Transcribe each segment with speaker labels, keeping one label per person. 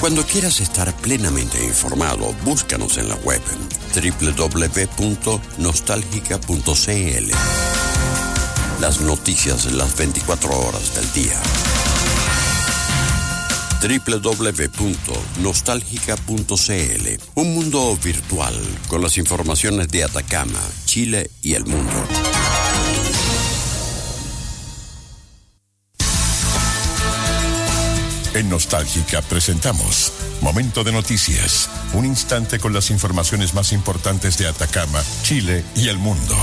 Speaker 1: Cuando quieras estar plenamente informado, búscanos en la web www.nostalgica.cl. Las noticias las 24 horas del día. www.nostalgica.cl. Un mundo virtual con las informaciones de Atacama, Chile y el mundo.
Speaker 2: En Nostálgica presentamos Momento de Noticias, un instante con las informaciones más importantes de Atacama, Chile y el mundo.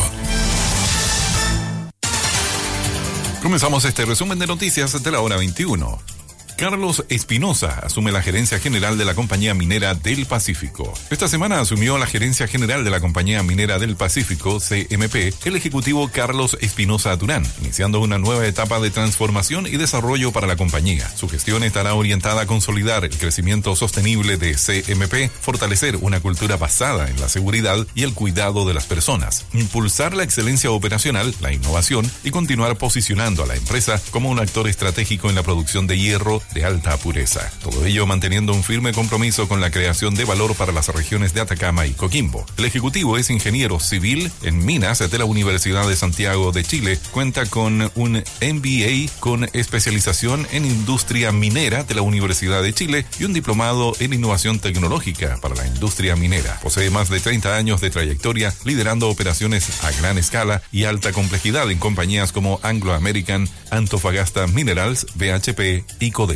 Speaker 3: Comenzamos este resumen de noticias de la hora 21. Carlos Espinosa asume la gerencia general de la Compañía Minera del Pacífico. Esta semana asumió la gerencia general de la Compañía Minera del Pacífico, CMP, el ejecutivo Carlos Espinosa Durán, iniciando una nueva etapa de transformación y desarrollo para la compañía. Su gestión estará orientada a consolidar el crecimiento sostenible de CMP, fortalecer una cultura basada en la seguridad y el cuidado de las personas, impulsar la excelencia operacional, la innovación y continuar posicionando a la empresa como un actor estratégico en la producción de hierro de alta pureza. Todo ello manteniendo un firme compromiso con la creación de valor para las regiones de Atacama y Coquimbo. El ejecutivo es ingeniero civil en minas de la Universidad de Santiago de Chile. Cuenta con un MBA con especialización en industria minera de la Universidad de Chile y un diplomado en innovación tecnológica para la industria minera. Posee más de 30 años de trayectoria liderando operaciones a gran escala y alta complejidad en compañías como Anglo American, Antofagasta Minerals, BHP y Codelco.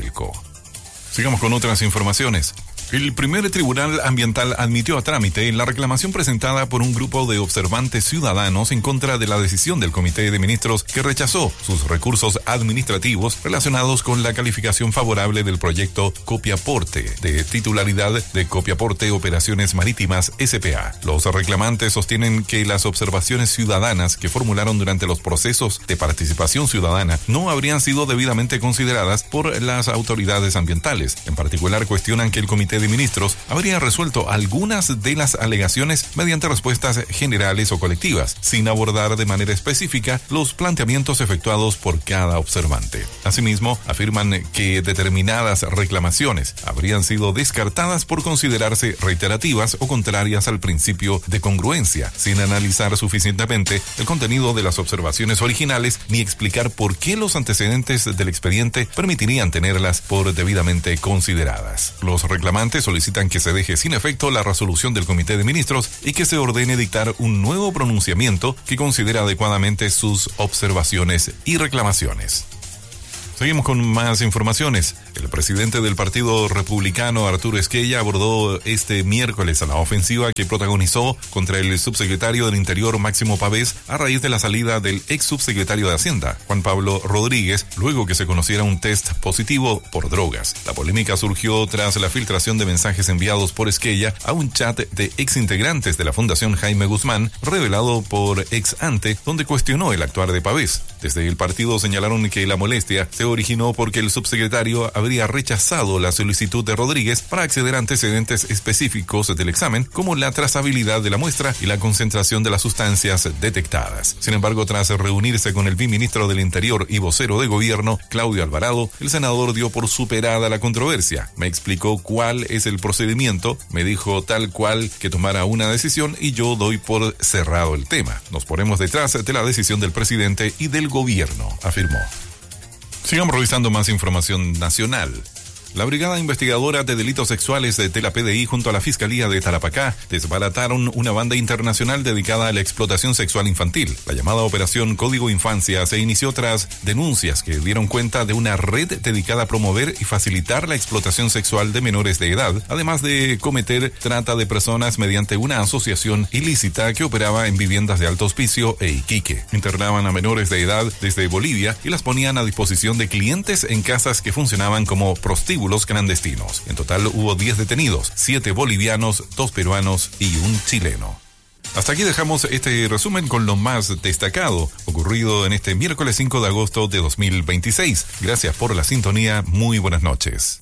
Speaker 3: Sigamos con otras informaciones. El primer tribunal ambiental admitió a trámite la reclamación presentada por un grupo de observantes ciudadanos en contra de la decisión del Comité de Ministros que rechazó sus recursos administrativos relacionados con la calificación favorable del proyecto Copiaporte, de titularidad de Copiaporte Operaciones Marítimas S.p.A. Los reclamantes sostienen que las observaciones ciudadanas que formularon durante los procesos de participación ciudadana no habrían sido debidamente consideradas por las autoridades ambientales. En particular, cuestionan que el Comité de Ministros habría resuelto algunas de las alegaciones mediante respuestas generales o colectivas, sin abordar de manera específica los planteamientos efectuados por cada observante. Asimismo, afirman que determinadas reclamaciones habrían sido descartadas por considerarse reiterativas o contrarias al principio de congruencia, sin analizar suficientemente el contenido de las observaciones originales ni explicar por qué los antecedentes del expediente permitirían tenerlas por debidamente consideradas. Los reclamantes solicitan que se deje sin efecto la resolución del Comité de Ministros y que se ordene dictar un nuevo pronunciamiento que considere adecuadamente sus observaciones y reclamaciones. Seguimos con más informaciones. El presidente del Partido Republicano, Arturo Esquella, abordó este miércoles a la ofensiva que protagonizó contra el subsecretario del Interior, Máximo Pavés, a raíz de la salida del ex subsecretario de Hacienda, Juan Pablo Rodríguez, luego que se conociera un test positivo por drogas. La polémica surgió tras la filtración de mensajes enviados por Esquella a un chat de ex integrantes de la Fundación Jaime Guzmán, revelado por Ex Ante, donde cuestionó el actuar de Pavés. Desde el partido señalaron que la molestia se originó porque el subsecretario habría rechazado la solicitud de Rodríguez para acceder a antecedentes específicos del examen, como la trazabilidad de la muestra y la concentración de las sustancias detectadas. Sin embargo, tras reunirse con el viceministro del Interior y vocero de gobierno, Claudio Alvarado, el senador dio por superada la controversia. Me explicó cuál es el procedimiento, me dijo tal cual que tomara una decisión y yo doy por cerrado el tema. Nos ponemos detrás de la decisión del presidente y del gobierno, afirmó. Sigamos revisando más información nacional. La Brigada Investigadora de Delitos Sexuales de la PDI junto a la Fiscalía de Tarapacá desbarataron una banda internacional dedicada a la explotación sexual infantil. La llamada Operación Código Infancia se inició tras denuncias que dieron cuenta de una red dedicada a promover y facilitar la explotación sexual de menores de edad, además de cometer trata de personas mediante una asociación ilícita que operaba en viviendas de Alto Hospicio e Iquique. Internaban a menores de edad desde Bolivia y las ponían a disposición de clientes en casas que funcionaban como prostíbulos clandestinos. En total hubo 10 detenidos, 7 bolivianos, 2 peruanos y un chileno. Hasta aquí dejamos este resumen con lo más destacado ocurrido en este miércoles 5 de agosto de 2026. Gracias por la sintonía. Muy buenas noches.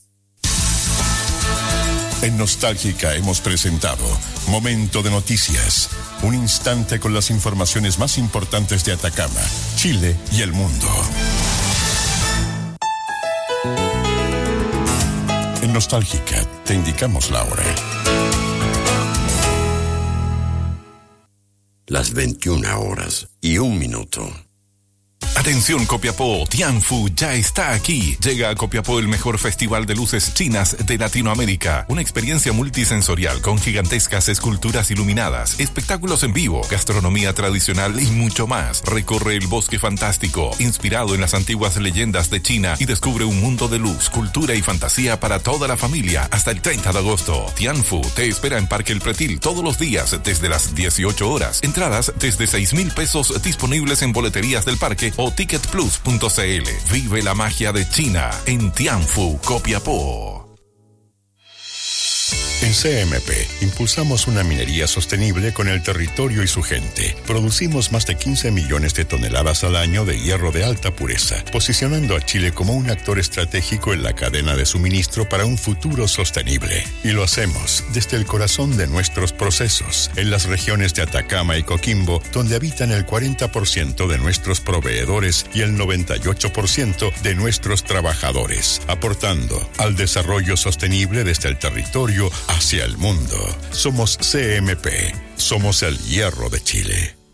Speaker 2: En Nostálgica hemos presentado Momento de Noticias, un instante con las informaciones más importantes de Atacama, Chile y el mundo. En Nostálgica Te indicamos la hora.
Speaker 1: Las 21:01.
Speaker 3: Atención Copiapó, Tianfu ya está aquí. Llega a Copiapó el mejor festival de luces chinas de Latinoamérica. Una experiencia multisensorial con gigantescas esculturas iluminadas, espectáculos en vivo, gastronomía tradicional y mucho más. Recorre el bosque fantástico, inspirado en las antiguas leyendas de China, y descubre un mundo de luz, cultura y fantasía para toda la familia hasta el 30 de agosto. Tianfu te espera en Parque El Pretil todos los días desde las 18 horas. Entradas desde 6,000 pesos disponibles en boleterías del parque o ticketplus.cl. Vive la magia de China en Tianfu, Copiapó.
Speaker 2: En CMP impulsamos una minería sostenible con el territorio y su gente. Producimos más de 15 millones de toneladas al año de hierro de alta pureza, posicionando a Chile como un actor estratégico en la cadena de suministro para un futuro sostenible. Y lo hacemos desde el corazón de nuestros procesos, en las regiones de Atacama y Coquimbo, donde habitan el 40% de nuestros proveedores y el 98% de nuestros trabajadores, aportando al desarrollo sostenible desde el territorio hacia el mundo. Somos CMP. Somos el hierro de Chile.